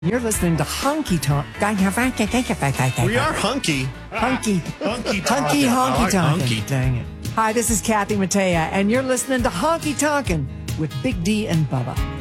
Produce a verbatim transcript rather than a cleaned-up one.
You're listening to Honky Tonk. We are hunky. Hunky. Hunky Hunky tonkin'. I Honky like Tonkin'. hunky. Dang it. Hi, this is Kathy Mattea, and you're listening to Honky Tonkin' with Big D and Bubba.